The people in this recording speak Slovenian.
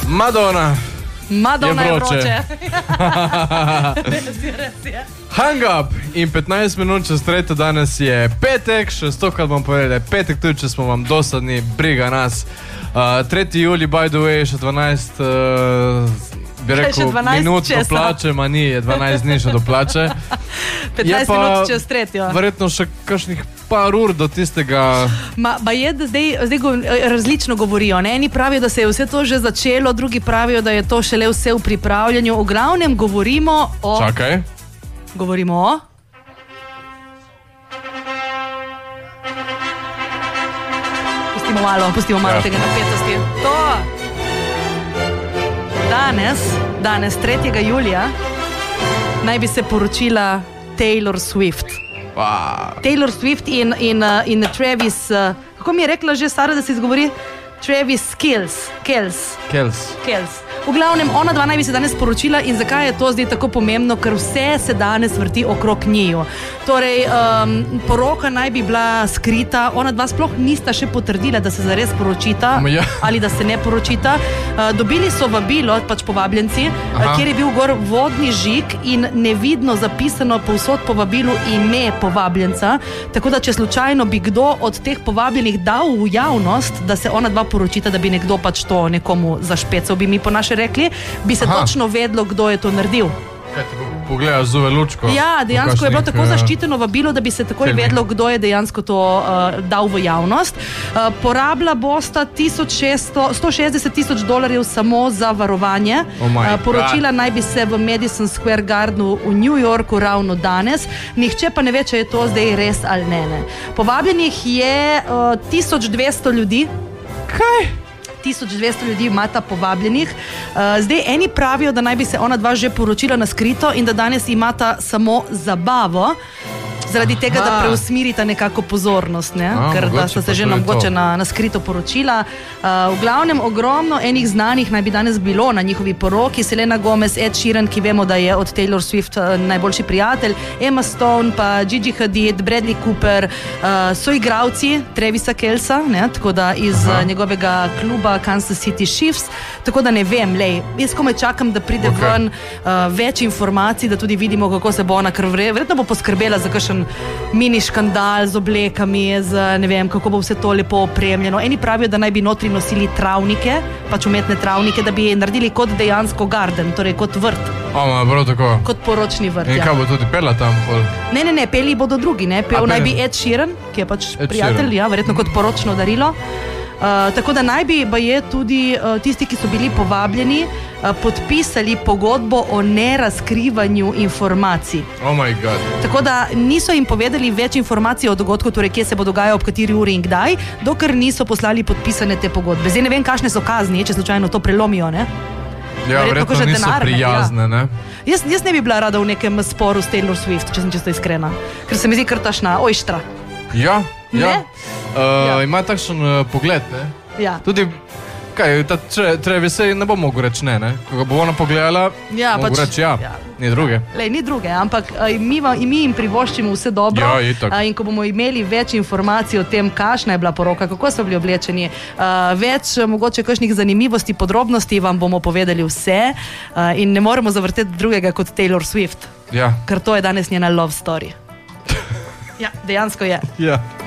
Madonna je vroče. Hang up in 15 minut čez 3. Danes je petek, še stokrat bom povedal, da je petek, tudi če smo vam dosadni, briga nas. 3. juli, by the way, še 12, bi rekel, minut do plače, ma ni, je 12 dni še do plače. 15 minut čez 3. Verjetno še kakšnih par ur do tistega. Ma je, da zdaj različno govorijo, ne? Eni pravijo, da se je vse to že začelo, drugi pravijo, da je to šele vse v pripravljanju. V glavnem govorimo o... Čakaj. Govorimo o... Pustimo malo tega napetosti. To! Danes, 3. julija, naj bi se poročila Taylor Swift. Wow. Taylor Swift in Travis, kako mi je rekla že Sara, da se izgovori? Travis Kelce. V glavnem, ona dva naj bi se danes poročila in zakaj je to zdaj tako pomembno, ker vse se danes vrti okrog njiju. Torej, poroka naj bi bila skrita, ona dva sploh nista še potrdila, da se zares poročita ali da se ne poročita. Dobili so vabilo, pač povabljenci, kjer je bil gor vodni žig in nevidno zapisano povsod po vabilu ime povabljenca, tako da če slučajno bi kdo od teh povabljenih dal v javnost, da se ona dva poročita, da bi nekdo pač to nekomu zašpecal, bi mi po naše rekli, bi se točno vedlo, kdo je to naredil. Kaj ti pogledaš zove lučko? Ja, dejansko je bilo tako zaščiteno vabilo, da bi se takoj vedlo, kdo je dejansko to dal v javnost. Porabila bosta $160,000 samo za varovanje. Poročila naj bi se v Madison Square Gardenu v New Yorku ravno danes. Nihče pa ne ve, če je to zdaj res ali ne. Povabljenih je 1200 ljudi. Kaj? 1200 ljudi imata povabljenih. Zdaj eni pravijo, da naj bi se ona dva že poročila na skrito in da danes imata samo zabavo, zaradi tega, da preusmirita nekako pozornost, ne? Ker da sta se že mogoče na skrito poročila. V glavnem ogromno enih znanih naj bi danes bilo na njihovi poroki. Selena Gomez, Ed Sheeran, ki vemo, da je od Taylor Swift najboljši prijatelj, Emma Stone, pa Gigi Hadid, Bradley Cooper, so igravci Travisa Kelca, ne? Tako da iz njegovega kluba Kansas City Chiefs, tako da ne vem, jaz komaj čakam, da pride ven več informacij, da tudi vidimo, kako se bo ona, ker verjetno bo poskrbela za kakšen mini škandal z oblekami, ne vem, kako bo vse to lepo opremljeno. Eni pravijo, da naj bi notri nosili travnike, pač umetne travnike, da bi naredili kot dejansko garden, torej kot vrt. Prav tako. Kot poročni vrt, In kaj bo tudi pela tam? Ne, peli bodo drugi, ne. Pel naj bi Ed Sheeran, ki je pač prijatelj, verjetno kot poročno darilo. Tako da naj bi tudi tisti, ki so bili povabljeni, podpisali pogodbo o nerazkrivanju informacij. Oh my god. Tako da niso jim povedali več informacij o dogodku, torej kje se bo dogajal, ob kateri uri in kdaj, dokler niso poslali podpisane te pogodbe. Zdaj ne vem, kakšne so kazni, če slučajno to prelomijo, ne? Ja, verjetno niso prijazne, ne? Jaz ne bi bila rada v nekem sporu s Taylor Swift, če sem čisto iskrena, ker se mi zdi krtašna ojštra. Ja. Ima takšen pogled, ne? Ja. Tudi, Travis ne bo mogel reči ne? Ko bo ona pogledala, mogo reči ni druge. Ni druge, ampak mi jim privoščimo vse dobro. In ko bomo imeli več informacij o tem, kakšna je bila poroka, kako so bili oblečeni, več mogoče kakšnih zanimivosti, podrobnosti, vam bomo povedali vse in ne moremo zavrteti drugega kot Taylor Swift. Ker to je danes njena love story. Ja, dejansko je. Ja.